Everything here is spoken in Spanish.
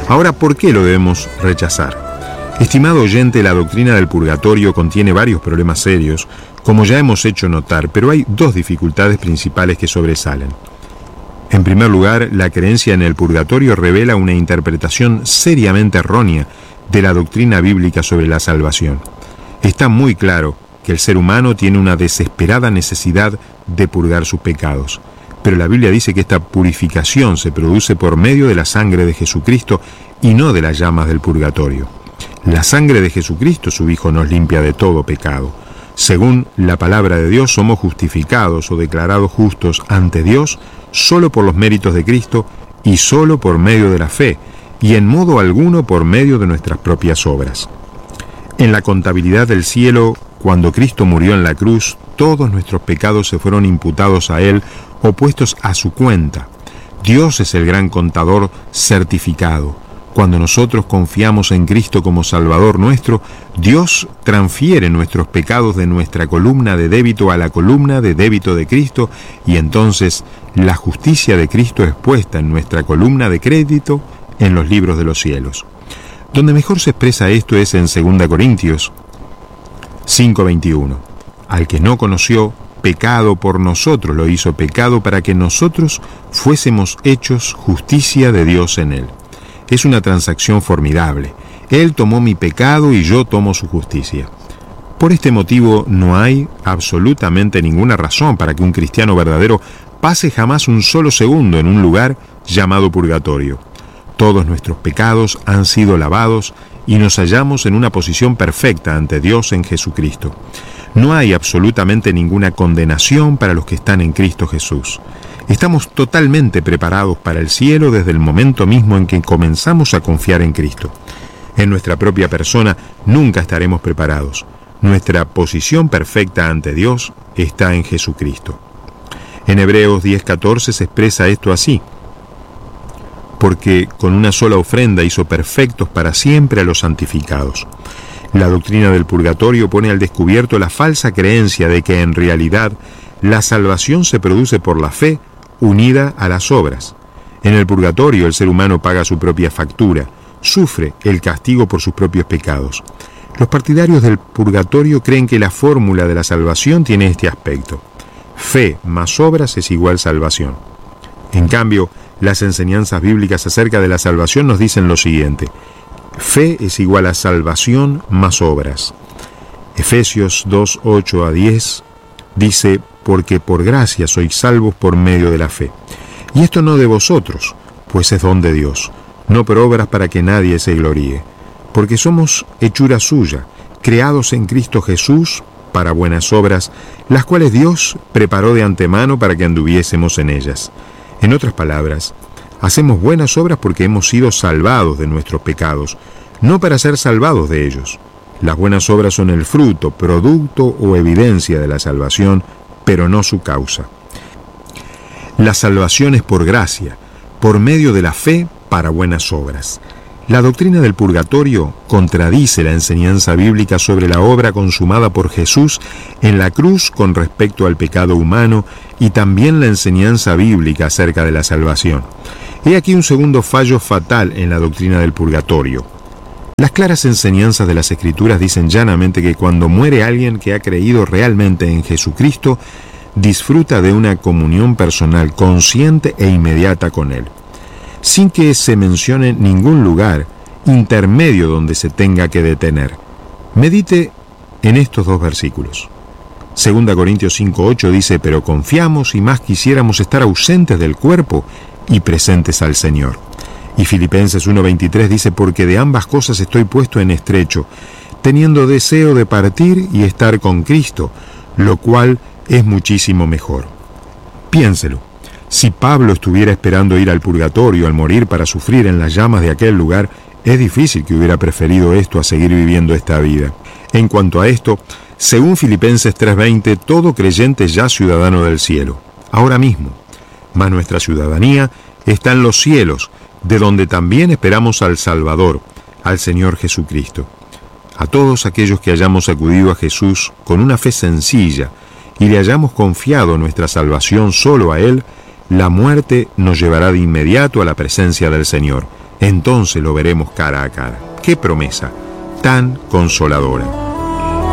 Ahora, ¿por qué lo debemos rechazar? Estimado oyente, la doctrina del purgatorio contiene varios problemas serios, como ya hemos hecho notar, pero hay dos dificultades principales que sobresalen. En primer lugar, la creencia en el purgatorio revela una interpretación seriamente errónea de la doctrina bíblica sobre la salvación. Está muy claro que el ser humano tiene una desesperada necesidad de purgar sus pecados, pero la Biblia dice que esta purificación se produce por medio de la sangre de Jesucristo y no de las llamas del purgatorio. La sangre de Jesucristo, su Hijo, nos limpia de todo pecado. Según la palabra de Dios, somos justificados o declarados justos ante Dios solo por los méritos de Cristo y solo por medio de la fe, y en modo alguno por medio de nuestras propias obras. En la contabilidad del cielo, cuando Cristo murió en la cruz, todos nuestros pecados se fueron imputados a Él o puestos a su cuenta. Dios es el gran contador certificado. Cuando nosotros confiamos en Cristo como Salvador nuestro, Dios transfiere nuestros pecados de nuestra columna de débito a la columna de débito de Cristo, y entonces la justicia de Cristo es puesta en nuestra columna de crédito en los libros de los cielos. Donde mejor se expresa esto es en 2 Corintios 5:21. Al que no conoció, pecado por nosotros lo hizo pecado para que nosotros fuésemos hechos justicia de Dios en él. Es una transacción formidable. Él tomó mi pecado y yo tomo su justicia. Por este motivo no hay absolutamente ninguna razón para que un cristiano verdadero pase jamás un solo segundo en un lugar llamado purgatorio. Todos nuestros pecados han sido lavados y nos hallamos en una posición perfecta ante Dios en Jesucristo. No hay absolutamente ninguna condenación para los que están en Cristo Jesús. Estamos totalmente preparados para el cielo desde el momento mismo en que comenzamos a confiar en Cristo. En nuestra propia persona nunca estaremos preparados. Nuestra posición perfecta ante Dios está en Jesucristo. En Hebreos 10:14 se expresa esto así: porque con una sola ofrenda hizo perfectos para siempre a los santificados. La doctrina del purgatorio pone al descubierto la falsa creencia de que en realidad la salvación se produce por la fe unida a las obras. En el purgatorio el ser humano paga su propia factura, sufre el castigo por sus propios pecados. Los partidarios del purgatorio creen que la fórmula de la salvación tiene este aspecto: fe más obras es igual salvación. En cambio, las enseñanzas bíblicas acerca de la salvación nos dicen lo siguiente: fe es igual a salvación más obras. Efesios 2:8-10 dice: porque por gracia sois salvos por medio de la fe. Y esto no de vosotros, pues es don de Dios, no por obras para que nadie se gloríe. Porque somos hechura suya, creados en Cristo Jesús para buenas obras, las cuales Dios preparó de antemano para que anduviésemos en ellas. En otras palabras, hacemos buenas obras porque hemos sido salvados de nuestros pecados, no para ser salvados de ellos. Las buenas obras son el fruto, producto o evidencia de la salvación, pero no su causa. La salvación es por gracia, por medio de la fe para buenas obras. La doctrina del purgatorio contradice la enseñanza bíblica sobre la obra consumada por Jesús en la cruz con respecto al pecado humano y también la enseñanza bíblica acerca de la salvación. He aquí un segundo fallo fatal en la doctrina del purgatorio. Las claras enseñanzas de las Escrituras dicen llanamente que cuando muere alguien que ha creído realmente en Jesucristo, disfruta de una comunión personal consciente e inmediata con Él, sin que se mencione ningún lugar intermedio donde se tenga que detener. Medite en estos dos versículos. 2 Corintios 5:8 dice: pero confiamos y más quisiéramos estar ausentes del cuerpo y presentes al Señor. Y Filipenses 1:23 dice: porque de ambas cosas estoy puesto en estrecho, teniendo deseo de partir y estar con Cristo, lo cual es muchísimo mejor. Piénselo. Si Pablo estuviera esperando ir al purgatorio al morir para sufrir en las llamas de aquel lugar, es difícil que hubiera preferido esto a seguir viviendo esta vida. En cuanto a esto, según Filipenses 3:20, todo creyente es ya ciudadano del cielo, ahora mismo. Mas nuestra ciudadanía está en los cielos, de donde también esperamos al Salvador, al Señor Jesucristo. A todos aquellos que hayamos acudido a Jesús con una fe sencilla y le hayamos confiado nuestra salvación solo a Él, la muerte nos llevará de inmediato a la presencia del Señor. Entonces lo veremos cara a cara. ¡Qué promesa tan consoladora!